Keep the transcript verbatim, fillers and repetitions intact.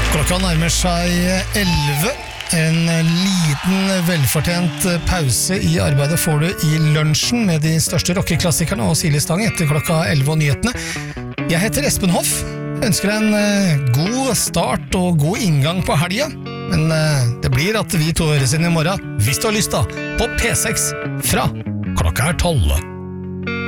Klokka nærmer seg elleve. En liten velfortjent pause i arbeidet får du i lunsjen med de største rockeklassikerne og Silje Stang etter klokka elleve og nyhetene. Jeg heter Espen Hoff. Jeg ønsker deg en god start og god inngang på helga. Men det blir at vi to høres inn i morgen, hvis du har lyst da, på P seks fra klokka er tolv.